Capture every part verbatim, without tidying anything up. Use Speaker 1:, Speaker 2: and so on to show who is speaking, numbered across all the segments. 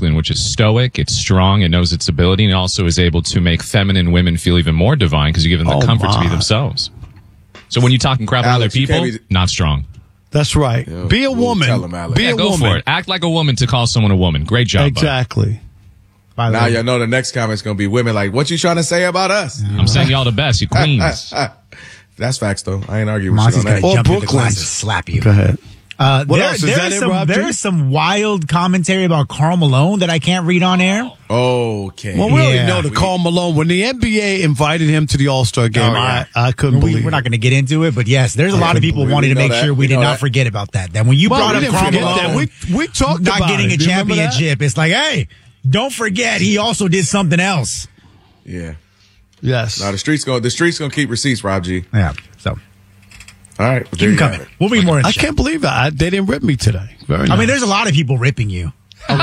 Speaker 1: masculine, which is stoic, it's strong, it knows its ability, and it also is able to make feminine women feel even more divine because you give them the
Speaker 2: Oh,
Speaker 1: comfort to be
Speaker 2: my.
Speaker 1: themselves. So when you're talking crap about other
Speaker 3: Alex, you
Speaker 1: people,
Speaker 3: can't be-
Speaker 1: not strong.
Speaker 2: That's right.
Speaker 3: Yo,
Speaker 2: Be a
Speaker 3: we'll
Speaker 2: woman.
Speaker 3: tell 'em, Alex.
Speaker 2: Be
Speaker 1: Yeah,
Speaker 2: a
Speaker 1: go
Speaker 2: woman.
Speaker 1: for it. Act like a woman to call someone a woman. Great job, bud.
Speaker 2: Exactly.
Speaker 4: By the
Speaker 3: Now
Speaker 4: way,
Speaker 3: y'all know the next comment's going to be women like, what you trying to say about us?
Speaker 1: I'm saying y'all the best. You queens.
Speaker 3: That's facts, though. I ain't arguing with
Speaker 4: Monty's
Speaker 3: you on
Speaker 4: gonna
Speaker 3: that.
Speaker 2: Or
Speaker 4: jump into
Speaker 2: Brooklyn.
Speaker 4: class and slap you.
Speaker 2: Go ahead.
Speaker 4: Uh,
Speaker 2: What
Speaker 4: there,
Speaker 2: else? Is
Speaker 4: there
Speaker 2: that
Speaker 4: is
Speaker 2: it,
Speaker 4: some,
Speaker 2: Rob
Speaker 4: there
Speaker 2: G?
Speaker 4: is some wild commentary about Karl Malone that I can't read on air.
Speaker 3: Okay.
Speaker 2: Well, we already
Speaker 4: Yeah.
Speaker 2: know that Karl Malone, when the N B A invited him to the All-Star game,
Speaker 4: Oh, yeah.
Speaker 2: I, I couldn't
Speaker 4: we,
Speaker 2: believe
Speaker 4: We're not
Speaker 2: it.
Speaker 4: going to get into it, but yes, there's a lot of people
Speaker 3: we-
Speaker 4: wanting
Speaker 3: we
Speaker 4: to
Speaker 3: know
Speaker 4: make
Speaker 3: that.
Speaker 4: sure we,
Speaker 3: We
Speaker 4: did
Speaker 3: know
Speaker 4: not
Speaker 3: that.
Speaker 4: forget about that. Then when you
Speaker 2: Well,
Speaker 4: brought
Speaker 2: we
Speaker 4: up
Speaker 2: didn't
Speaker 4: Karl
Speaker 2: forget
Speaker 4: Malone
Speaker 2: that. We, we talked
Speaker 4: not
Speaker 2: about
Speaker 4: getting
Speaker 2: it.
Speaker 4: a
Speaker 2: Do you remember that?
Speaker 4: championship, it's like, hey, don't forget he also did something else.
Speaker 3: Yeah.
Speaker 2: Yes.
Speaker 3: Now the streets going the streets going to keep receipts, Rob G.
Speaker 4: Yeah, so
Speaker 3: All right. Well, there
Speaker 4: keep
Speaker 3: you
Speaker 4: them
Speaker 3: have
Speaker 4: coming.
Speaker 3: it.
Speaker 4: We'll be more in the
Speaker 2: I
Speaker 4: show.
Speaker 2: can't believe that. I, they didn't rip me today. Very
Speaker 4: I
Speaker 2: nice.
Speaker 4: mean, there's a lot of people ripping you.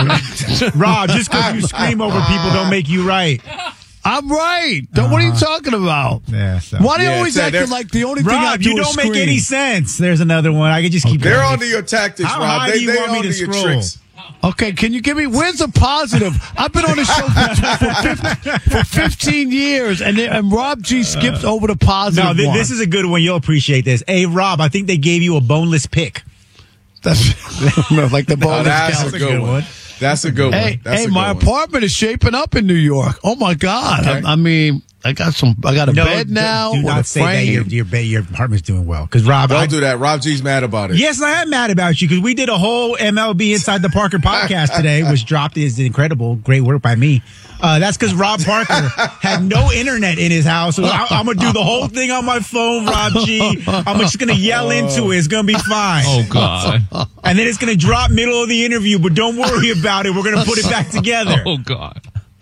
Speaker 4: Rob, just because you scream over people don't make you right.
Speaker 2: I'm right. Don't, What are you talking about?
Speaker 4: Yeah, so.
Speaker 2: Why are they
Speaker 3: Yeah,
Speaker 2: always
Speaker 3: Ted,
Speaker 2: acting
Speaker 3: they're-
Speaker 2: like the only thing I
Speaker 4: Rob,
Speaker 2: do
Speaker 4: you
Speaker 2: is
Speaker 4: don't make
Speaker 2: scream?
Speaker 4: any sense. There's another one. I could just keep
Speaker 3: They're
Speaker 4: going.
Speaker 3: onto your tactics,
Speaker 4: How
Speaker 3: Rob.
Speaker 4: high
Speaker 3: They,
Speaker 4: do you
Speaker 3: they
Speaker 4: want me
Speaker 3: onto
Speaker 4: to
Speaker 3: your
Speaker 4: scroll?
Speaker 3: tricks.
Speaker 2: Okay, can you give me, where's the positive? I've been on the show for, for, fif- for fifteen years, and, they, and Rob G skips over the positive
Speaker 4: No, th-
Speaker 2: one.
Speaker 4: this is a good one. You'll appreciate this. Hey, Rob, I think they gave you a boneless pick.
Speaker 2: That's like the
Speaker 3: Oh,
Speaker 2: bonus
Speaker 3: that's
Speaker 2: count.
Speaker 3: a good one. That's a good
Speaker 2: Hey,
Speaker 3: one. That's
Speaker 2: hey,
Speaker 3: a good
Speaker 2: my
Speaker 3: one.
Speaker 2: apartment is shaping up in New York. Oh my God!
Speaker 3: Okay.
Speaker 2: I, I mean, I got some. I got a
Speaker 4: No,
Speaker 2: bed
Speaker 4: do-
Speaker 2: now.
Speaker 4: Do
Speaker 2: with a
Speaker 4: not say that
Speaker 2: frame.
Speaker 4: your your, bed, your apartment's doing well. Because Rob,
Speaker 3: Don't
Speaker 4: I,
Speaker 3: do that. Rob G's mad about it.
Speaker 4: yes, I am mad about you because we did a whole M L B Inside the Parker podcast today, which dropped is incredible. Great work by me. Uh, that's because Rob Parker had no internet in his house. So I, I'm gonna do the whole thing on my phone, Rob G. I'm just gonna yell into it. It's gonna be fine.
Speaker 1: Oh, God.
Speaker 4: And then it's gonna drop middle of the interview, but don't worry about it. We're gonna put it back together.
Speaker 1: Oh, God.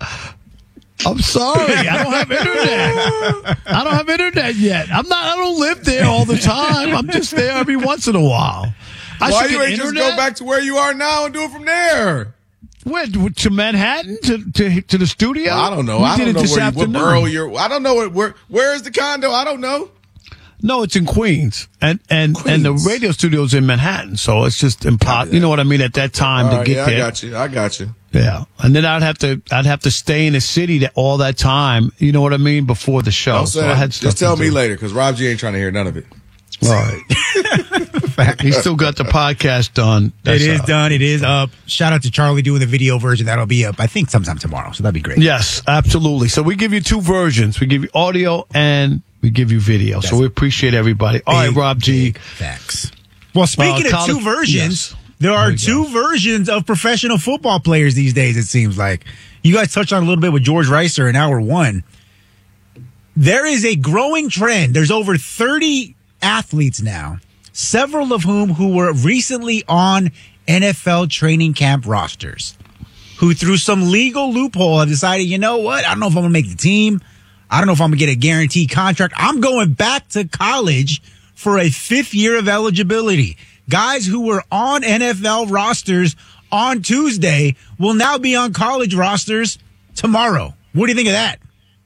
Speaker 2: I'm sorry, I don't have internet. I don't have internet yet. I'm not. I don't live there all the time. I'm just there every once in a while. I
Speaker 3: Why
Speaker 2: should
Speaker 3: you
Speaker 2: get
Speaker 3: ain't just
Speaker 2: internet.
Speaker 3: go back to where you are now and do it from there?
Speaker 2: Where, to Manhattan to to to the studio?
Speaker 3: I don't know.
Speaker 2: We
Speaker 3: I
Speaker 2: did
Speaker 3: don't
Speaker 2: it
Speaker 3: know
Speaker 2: this
Speaker 3: where you, what
Speaker 2: afternoon.
Speaker 3: borough you're. I don't know where, where. Where is the condo? I don't know.
Speaker 2: No, it's in Queens, and and and the
Speaker 3: Queens.
Speaker 2: radio studio's in Manhattan, so it's just impossible. You know what I mean? At that time
Speaker 3: All
Speaker 2: to
Speaker 3: right,
Speaker 2: get
Speaker 3: yeah,
Speaker 2: there,
Speaker 3: I got you. I got you.
Speaker 2: yeah. And then I'd have to I'd have to stay in the city that, all that time. You know what I mean? Before the show,
Speaker 3: Don't
Speaker 2: so
Speaker 3: say
Speaker 2: I
Speaker 3: that.
Speaker 2: had stuff
Speaker 3: Just tell
Speaker 2: to
Speaker 3: me
Speaker 2: do.
Speaker 3: later because Rob G ain't trying to hear none of it.
Speaker 2: All right. He still got the podcast done. That's
Speaker 4: it is
Speaker 2: all.
Speaker 4: done. It is up. Shout out to Charlie doing the video version. That'll be up, I think, sometime tomorrow. So that'd be great.
Speaker 2: Yes, absolutely. So we give you two versions. We give you audio and we give you video. so
Speaker 4: That's
Speaker 2: we appreciate everybody. All right,
Speaker 4: Big,
Speaker 2: Rob G.
Speaker 4: big Facts. Well, speaking
Speaker 2: Uh,
Speaker 4: of
Speaker 2: college-
Speaker 4: two versions,
Speaker 2: yes.
Speaker 4: there are
Speaker 2: There we
Speaker 4: two
Speaker 2: go.
Speaker 4: versions of professional football players these days, it seems like. You guys touched on a little bit with George Reiser in hour one. There is a growing trend. There's over thirty athletes now, several of whom who were recently on N F L training camp rosters, who through some legal loophole have decided, you know what? I don't know if I'm going to make the team. I don't know if I'm going to get a guaranteed contract. I'm going back to college for a fifth year of eligibility. Guys who were on N F L rosters on Tuesday will now be on college rosters tomorrow. What do you think of that?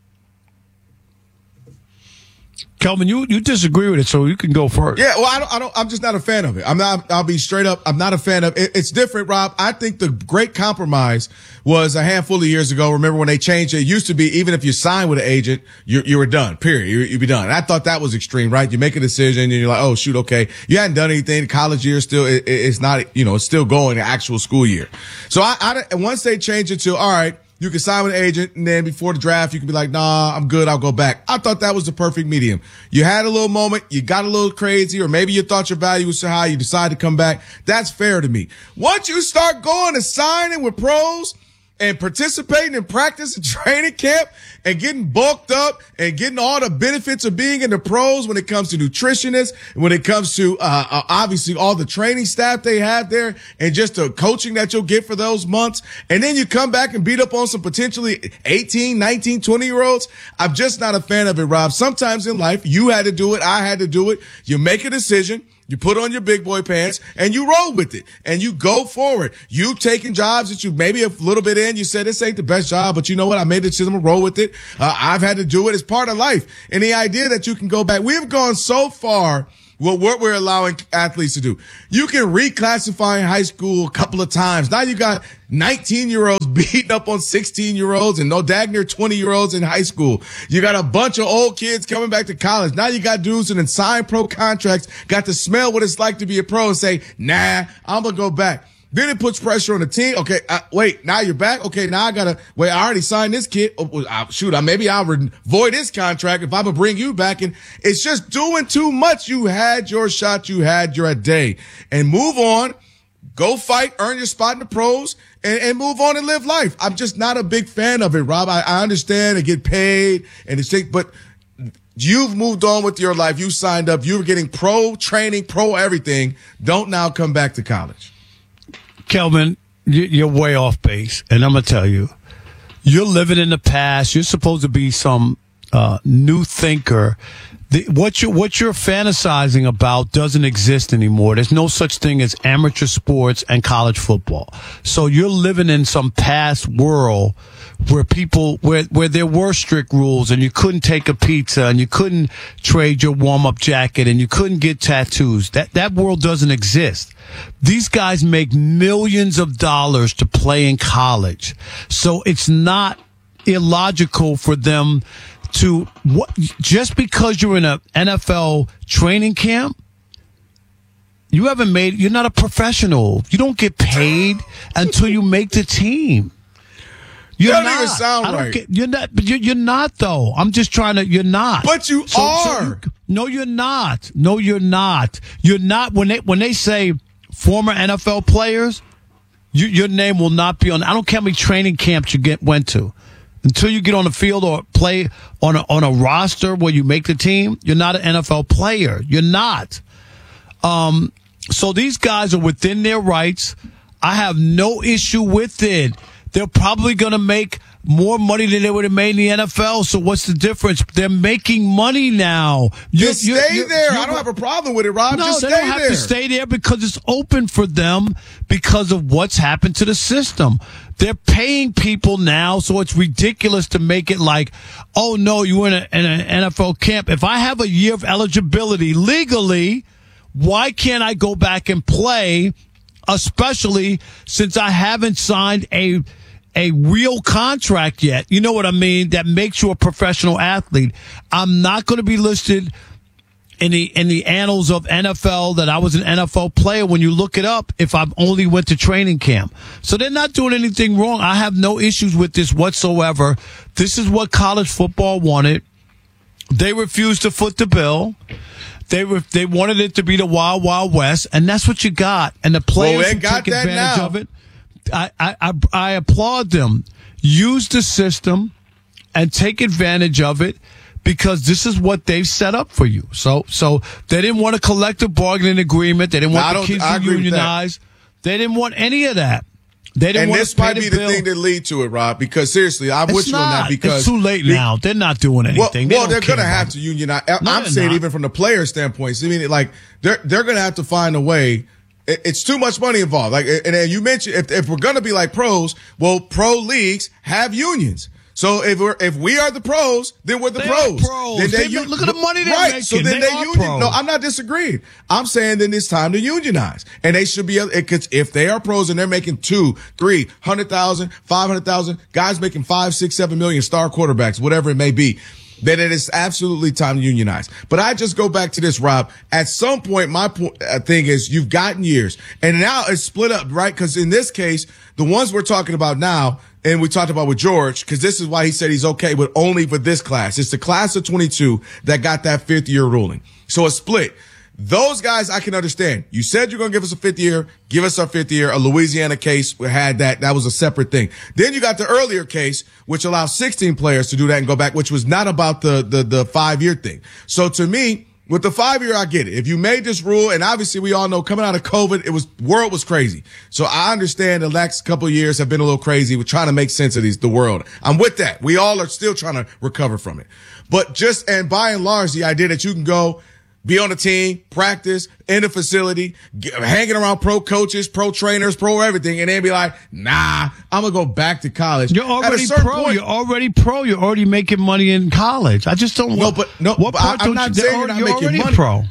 Speaker 2: Kelvin, you, you disagree with it, so you can go first.
Speaker 3: Yeah, well, I don't, I don't, I'm just not a fan of it. I'm not, I'll be straight up. I'm not a fan of it. It's different, Rob. I think the great compromise was a handful of years ago. Remember when they changed it? It used to be even if you signed with an agent, you, you were done, period. You, you'd be done. And I thought that was extreme, right? You make a decision and you're like, oh, shoot, okay. You hadn't done anything. College year still, it, it's not, you know, it's still going the actual school year. So I, I, and once they changed it to, all right, you can sign with an agent, and then before the draft, you can be like, nah, I'm good. I'll go back. I thought that was the perfect medium. You had a little moment. You got a little crazy, or maybe you thought your value was so high. You decided to come back. That's fair to me. Once you start going and signing with pros and participating in practice and training camp and getting bulked up and getting all the benefits of being in the pros when it comes to nutritionists, when it comes to, uh, uh, obviously all the training staff they have there and just the coaching that you'll get for those months. And then you come back and beat up on some potentially eighteen, nineteen, twenty year olds. I'm just not a fan of it, Rob. Sometimes in life, you had to do it. I had to do it. You make a decision. You put on your big boy pants and you roll with it and you go forward. You taking jobs that you maybe a little bit in, you said this ain't the best job, but you know what? I made the decision to roll with it. Uh, I've had to do it. It's part of life. And the idea that you can go back, we've gone so far well, what we're allowing athletes to do. You can reclassify in high school a couple of times. Now you got nineteen-year-olds beating up on sixteen-year-olds and no dag near twenty-year-olds in high school. You got a bunch of old kids coming back to college. Now you got dudes that have signed pro contracts, got to smell what it's like to be a pro and say, nah, I'm going to go back. Then it puts pressure on the team. Okay, uh, wait, now you're back. Okay, now I gotta wait. I already signed this kid. Oh, well, I, shoot, I, maybe I'll re- void this contract if I'm gonna bring you back. And it's just doing too much. You had your shot. You had your day, and move on. Go fight, earn your spot in the pros, and, and move on and live life. I'm just not a big fan of it, Rob. I, I understand and get paid and it's, but you've moved on with your life. You signed up. You were getting pro training, pro everything. Don't now come back to college.
Speaker 2: Kelvin, you're way off base, and I'm going to tell you, you're living in the past. You're supposed to be some uh, new thinker. The, what, you, what you're fantasizing about doesn't exist anymore. There's no such thing as amateur sports and college football. So you're living in some past world where people, where, where there were strict rules and you couldn't take a pizza and you couldn't trade your warm-up jacket and you couldn't get tattoos. That, that world doesn't exist. These guys make millions of dollars to play in college. So it's not illogical for them to, what, just because you're in an N F L training camp, you haven't made, you're not a professional. You don't get paid until you make the team. You're
Speaker 3: that
Speaker 2: not.
Speaker 3: Doesn't even sound
Speaker 2: I don't
Speaker 3: right.
Speaker 2: Get, you're not. But you're, you're not though. I'm just trying to. You're not.
Speaker 3: But you
Speaker 2: so,
Speaker 3: are.
Speaker 2: So you, no, you're not. No, you're not. You're not. When they when they say former N F L players, you, your name will not be on. I don't care how many training camps you get went to. Until you get on the field or play on a, on a roster where you make the team, you're not an N F L player. You're not. Um. So these guys are within their rights. I have no issue with it. They're probably going to make more money than they would have made in the N F L. So what's the difference? They're making money now.
Speaker 3: You, Just you're, stay you're, there. You're, I don't have a problem with it, Rob.
Speaker 2: No,
Speaker 3: Just
Speaker 2: they
Speaker 3: stay
Speaker 2: don't have
Speaker 3: there.
Speaker 2: to stay there because it's open for them because of what's happened to the system. They're paying people now, so it's ridiculous to make it like, oh, no, you're in, a, in an N F L camp. If I have a year of eligibility legally, why can't I go back and play, especially since I haven't signed a a real contract yet? You know what I mean? That makes you a professional athlete. I'm not going to be listed in the in the annals of N F L that I was an N F L player when you look it up if I've only went to training camp. So they're not doing anything wrong. I have no issues with this whatsoever. This is what college football wanted. They refused to foot the bill. They were, they wanted it to be the Wild Wild West, and that's what you got. And the players
Speaker 3: well,
Speaker 2: who
Speaker 3: got
Speaker 2: take
Speaker 3: that
Speaker 2: advantage
Speaker 3: now.
Speaker 2: of it, I, I, I, I applaud them. Use the system and take advantage of it because this is what they've set up for you. So, so they didn't want a collective bargaining agreement. They didn't want
Speaker 3: no,
Speaker 2: the kids
Speaker 3: to
Speaker 2: unionize. They didn't want any of that. They didn't
Speaker 3: and
Speaker 2: want
Speaker 3: this
Speaker 2: to pay
Speaker 3: might
Speaker 2: the
Speaker 3: be the
Speaker 2: bill.
Speaker 3: thing that lead to it, Rob, because seriously, I'm
Speaker 2: It's
Speaker 3: with you on that
Speaker 2: not.
Speaker 3: because
Speaker 2: It's too late
Speaker 3: be-
Speaker 2: now. They're not doing anything.
Speaker 3: Well,
Speaker 2: they
Speaker 3: well
Speaker 2: don't
Speaker 3: they're
Speaker 2: care
Speaker 3: going to have
Speaker 2: about
Speaker 3: to
Speaker 2: it.
Speaker 3: unionize.
Speaker 2: No,
Speaker 3: I'm
Speaker 2: they're
Speaker 3: saying
Speaker 2: not.
Speaker 3: even from the player standpoint. So, I mean, like they're they're going to have to find a way. It, it's too much money involved. Like, and, and you mentioned if if we're going to be like pros, well, pro leagues have unions. So if we're if we are the pros, then we're the
Speaker 2: They
Speaker 3: pros.
Speaker 2: are pros.
Speaker 3: Then
Speaker 2: They-
Speaker 3: un-
Speaker 2: look at the money they're
Speaker 3: right.
Speaker 2: making.
Speaker 3: So then
Speaker 2: They
Speaker 3: they,
Speaker 2: are
Speaker 3: union.
Speaker 2: pros.
Speaker 3: No, I'm not disagreeing. I'm saying then it's time to unionize, and they should be able. Because if they are pros and they're making two, three hundred thousand, five hundred thousand, guys making five, six, seven million, star quarterbacks, whatever it may be, then it is absolutely time to unionize. But I just go back to this, Rob. At some point, my po- uh, thing is you've gotten years, and now it's split up, right? Because in this case, the ones we're talking about now, and we talked about with George, because this is why he said he's okay, but only for this class. It's the class of twenty-two that got that fifth year ruling. So it's split. Those guys I can understand. You said you're going to give us a fifth year. Give us our fifth year. A Louisiana case had that. That was a separate thing. Then you got the earlier case, which allows sixteen players to do that and go back, which was not about the, the, the five year thing. So to me, with the five year, I get it. If you made this rule, and obviously we all know coming out of COVID, it was, world was crazy. So I understand the last couple of years have been a little crazy. We're trying to make sense of these, the world. I'm with that. We all are still trying to recover from it. But just, and by and large, the idea that you can go, be on a team, practice, in a facility, get, hanging around pro coaches, pro trainers, pro everything, and then be like, nah, I'm going to go back to college.
Speaker 2: You're already pro.
Speaker 3: Point,
Speaker 2: you're already pro. You're already making money in college. I just don't
Speaker 3: no,
Speaker 2: want.
Speaker 3: but no,
Speaker 2: what
Speaker 3: but
Speaker 2: part
Speaker 3: I, I'm
Speaker 2: don't
Speaker 3: not
Speaker 2: you,
Speaker 3: saying you're not
Speaker 2: you're
Speaker 3: making
Speaker 2: already
Speaker 3: money.
Speaker 2: pro.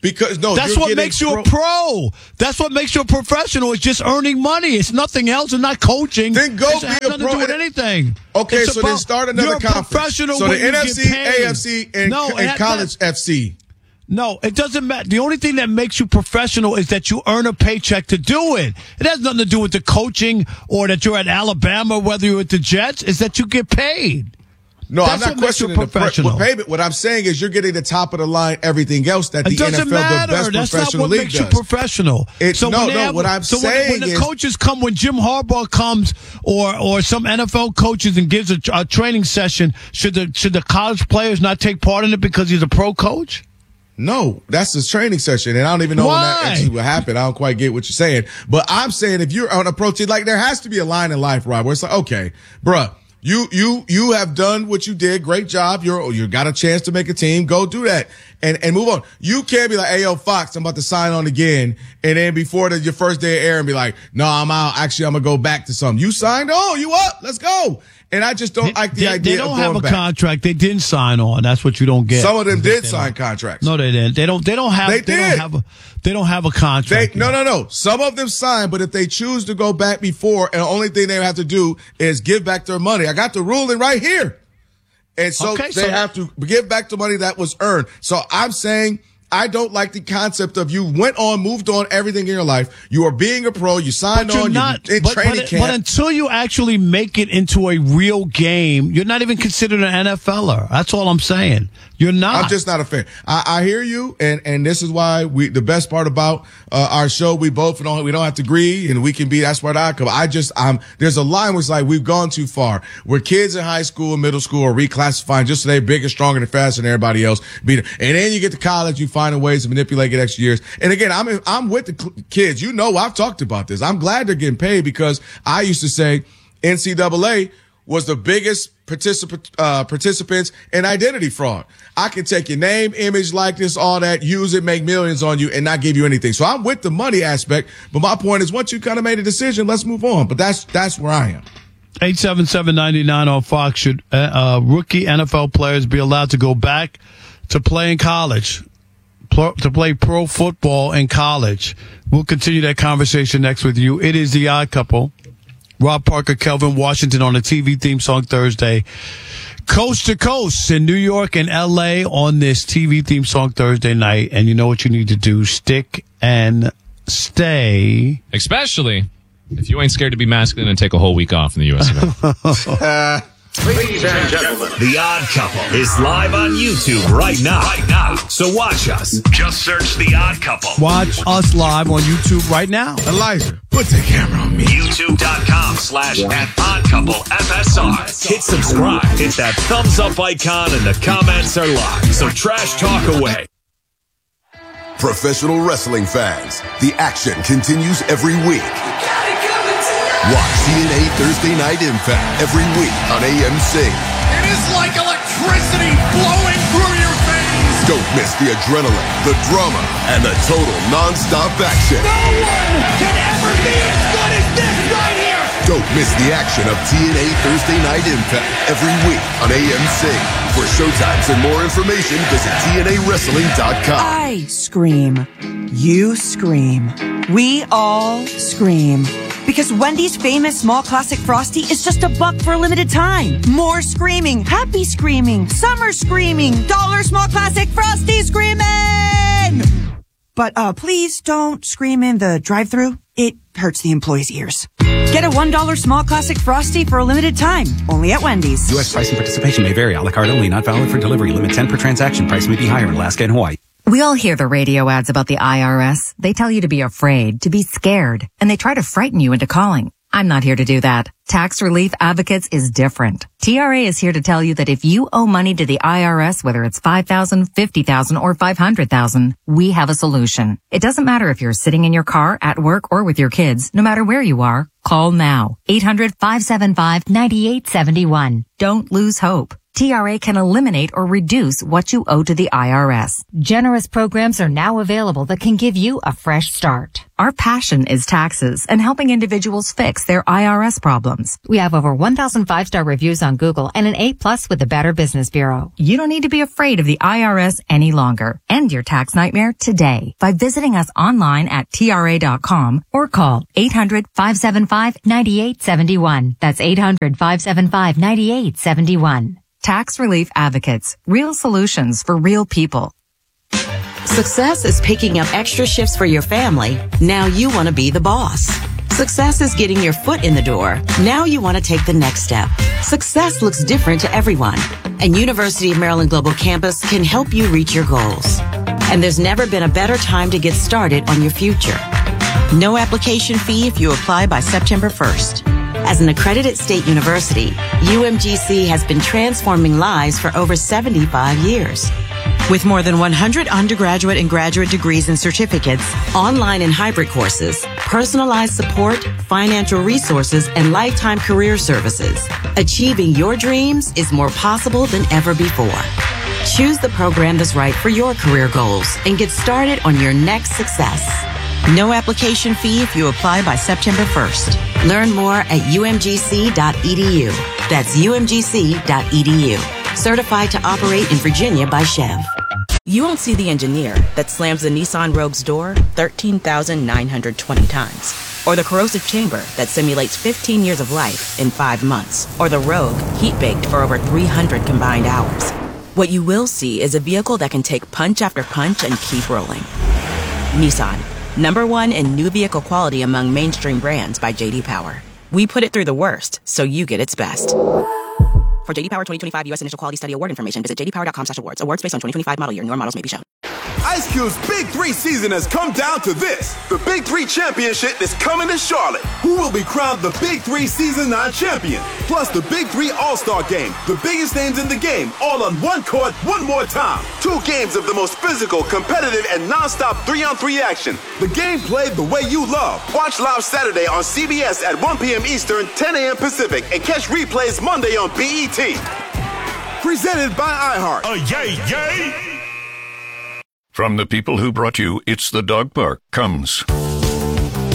Speaker 3: Because no,
Speaker 2: that's
Speaker 3: you're
Speaker 2: what
Speaker 3: getting
Speaker 2: makes you
Speaker 3: pro-
Speaker 2: a pro. That's what makes you a professional. It's just earning money. It's nothing else. It's not coaching.
Speaker 3: Then go
Speaker 2: it
Speaker 3: be
Speaker 2: has
Speaker 3: a
Speaker 2: nothing
Speaker 3: pro.
Speaker 2: to do with anything.
Speaker 3: Okay,
Speaker 2: It's
Speaker 3: so
Speaker 2: about,
Speaker 3: then start another
Speaker 2: you're a
Speaker 3: conference.
Speaker 2: professional
Speaker 3: So
Speaker 2: when
Speaker 3: the
Speaker 2: you
Speaker 3: N F C,
Speaker 2: get paid.
Speaker 3: A F C, and,
Speaker 2: No,
Speaker 3: and
Speaker 2: that-
Speaker 3: college
Speaker 2: that-
Speaker 3: F C.
Speaker 2: No, it doesn't matter. The only thing that makes you professional is that you earn a paycheck to do it. It has nothing to do with the coaching or that you're at Alabama, whether you're at the Jets. It's that you get paid.
Speaker 3: No,
Speaker 2: That's
Speaker 3: I'm
Speaker 2: what
Speaker 3: not
Speaker 2: makes you
Speaker 3: questioning the pre-
Speaker 2: professional.
Speaker 3: what payment. What I'm saying is you're getting the top of the line, everything else that the
Speaker 2: It doesn't
Speaker 3: N F L,
Speaker 2: matter.
Speaker 3: the best
Speaker 2: That's not
Speaker 3: professional
Speaker 2: what
Speaker 3: league
Speaker 2: makes
Speaker 3: does.
Speaker 2: you professional.
Speaker 3: It-
Speaker 2: so
Speaker 3: no,
Speaker 2: when they
Speaker 3: no,
Speaker 2: have-
Speaker 3: what I'm
Speaker 2: so when,
Speaker 3: saying
Speaker 2: when the
Speaker 3: is-
Speaker 2: coaches come, when Jim Harbaugh comes, or or some N F L coaches and gives a, a training session, should the should the college players not take part in it because he's a pro coach?
Speaker 3: No, that's the training session, and I don't even know when
Speaker 2: Why?
Speaker 3: that actually will happen. I don't quite get what you're saying, but I'm saying if you're on a pro team, like there has to be a line in life, Rob, where it's like, okay, bruh, you you you have done what you did, great job. You're you got a chance to make a team, go do that, and and move on. You can't be like, hey yo, Fox, I'm about to sign on again, and then before the, your first day of air, and be like, no, I'm out. Actually, I'm gonna go back to something. You signed on, you up, let's go. And I just don't like the
Speaker 2: they,
Speaker 3: idea
Speaker 2: they don't
Speaker 3: of
Speaker 2: have
Speaker 3: going
Speaker 2: a
Speaker 3: back.
Speaker 2: contract. They didn't sign on. That's what you don't get.
Speaker 3: Some of them did
Speaker 2: They
Speaker 3: sign
Speaker 2: don't.
Speaker 3: contracts.
Speaker 2: No, they didn't. They don't. They don't have.
Speaker 3: They
Speaker 2: They,
Speaker 3: did.
Speaker 2: don't have a. They don't have a
Speaker 3: They,
Speaker 2: contract.
Speaker 3: no,
Speaker 2: yet.
Speaker 3: no, no. Some of them signed, but if they choose to go back before, and the only thing they have to do is give back their money. I got the ruling right here. And so
Speaker 2: Okay,
Speaker 3: they
Speaker 2: so-
Speaker 3: have to give back the money that was earned. So I'm saying I don't like the concept of you went on, moved on everything in your life. You are being a pro. You signed
Speaker 2: But you're
Speaker 3: on.
Speaker 2: not.
Speaker 3: You in
Speaker 2: But,
Speaker 3: training
Speaker 2: but,
Speaker 3: camp.
Speaker 2: but until you actually make it into a real game, you're not even considered an N F L er. That's all I'm saying. You're not.
Speaker 3: I'm just not a fan. I, I hear you, and and this is why we. The best part about uh, our show, we both don't we don't have to agree, and we can be. That's where I come. I just I'm there's a line where it's like we've gone too far. Where kids in high school and middle school are reclassifying just so they're bigger, stronger, and faster than everybody else. Be and then you get to college, you finding ways to manipulate, get extra years. And again, I'm I'm with the cl- kids. You know, I've talked about this. I'm glad they're getting paid because I used to say N C double A was the biggest participant, uh, participants in identity fraud. I can take your name, image, likeness, all that, use it, make millions on you and not give you anything. So I'm with the money aspect. But my point is once you kind of made a decision, let's move on. But that's, that's where I am.
Speaker 2: eight seven seven, nine nine on Fox. Should uh, uh, rookie N F L players be allowed to go back to play in college, Pro, to play pro football in college? We'll continue that conversation next with you. It is The Odd Couple. Rob Parker, Kelvin Washington on the T V theme song Thursday. Coast to coast in New York and L A on this T V theme song Thursday night. And you know what you need to do. Stick and stay.
Speaker 1: Especially if you ain't scared to be masculine and take a whole week off in the U S of A.
Speaker 5: Ladies and gentlemen, The Odd Couple is live on YouTube right now. Right now. So watch us. Just search The Odd Couple.
Speaker 2: Watch us live on YouTube right now.
Speaker 3: Elijah, put the camera on me.
Speaker 5: YouTube.com slash at Odd Couple F S R. Hit subscribe. Hit that thumbs up icon and the comments are live. So trash talk away.
Speaker 6: Professional wrestling fans, the action continues every week. Watch T N A Thursday Night Impact every week on A M C.
Speaker 7: It is like electricity flowing through your veins.
Speaker 6: Don't miss the adrenaline, the drama, and the total non-stop action.
Speaker 7: No one can ever be as good as this right here.
Speaker 6: Don't miss the action of T N A Thursday Night Impact every week on A M C. For showtimes and more information, visit T N A wrestling dot com.
Speaker 8: I scream. You scream. We all scream. Because Wendy's famous small classic Frosty is just a buck for a limited time. More screaming, happy screaming, summer screaming, dollar small classic Frosty screaming! But uh, please don't scream in the drive-thru. It hurts the employees' ears. Get a one dollar small classic Frosty for a limited time. Only at Wendy's.
Speaker 9: U S price and participation may vary. A la carte only. Not valid for delivery. Limit ten per transaction. Price may be higher in Alaska and Hawaii.
Speaker 10: We all hear the radio ads about the I R S. They tell you to be afraid, to be scared, and they try to frighten you into calling. I'm not here to do that. Tax Relief Advocates is different. T R A is here to tell you that if you owe money to the I R S, whether it's five thousand dollars, fifty thousand dollars, or five hundred thousand dollars, we have a solution. It doesn't matter if you're sitting in your car, at work, or with your kids. No matter where you are, call now. eight hundred, five seven five, nine eight seven one. Don't lose hope. T R A can eliminate or reduce what you owe to the I R S. Generous programs are now available that can give you a fresh start. Our passion is taxes and helping individuals fix their I R S problems. We have over one thousand five-star reviews on Google and an A plus with the Better Business Bureau. You don't need to be afraid of the I R S any longer. End your tax nightmare today by visiting us online at T R A dot com or call eight hundred, five seven five, nine eight seven one. That's eight hundred, five seven five, nine eight seven one. Tax Relief Advocates. Real solutions for real people.
Speaker 11: Success is picking up extra shifts for your family. Now you want to be the boss. Success is getting your foot in the door. Now you want to take the next step. Success looks different to everyone, and University of Maryland Global Campus can help you reach your goals. And there's never been a better time to get started on your future. No application fee if you apply by September first. As an accredited state university, U M G C has been transforming lives for over seventy-five years. With more than one hundred undergraduate and graduate degrees and certificates, online and hybrid courses, personalized support, financial resources, and lifetime career services, achieving your dreams is more possible than ever before. Choose the program that's right for your career goals and get started on your next success. No application fee if you apply by September first. Learn more at U M G C dot E D U. That's U M G C dot E D U. Certified to operate in Virginia by Chev. You won't see the engineer that slams the Nissan Rogue's door thirteen thousand nine hundred twenty times. Or the corrosive chamber that simulates fifteen years of life in five months. Or the Rogue heat-baked for over three hundred combined hours. What you will see is a vehicle that can take punch after punch and keep rolling. Nissan. Number one in new vehicle quality among mainstream brands by J D Power. We put it through the worst, so you get its best. For J D Power twenty twenty-five U S Initial Quality Study Award information, visit j d power dot com slash awards. Awards based on twenty twenty-five model year. Newer models may be shown.
Speaker 12: Ice Cube's Big Three season has come down to this. The Big Three Championship is coming to Charlotte. Who will be crowned the Big Three Season nine champion? Plus the Big Three All-Star Game. The biggest names in the game, all on one court, one more time. Two games of the most physical, competitive, and non-stop three-on-three action. The game played the way you love. Watch live Saturday on C B S at one p.m. Eastern, ten a.m. Pacific, and catch replays Monday on B E T. Presented by iHeart.
Speaker 5: Oh, yay, yay!
Speaker 13: From the people who brought you It's the Dog Park comes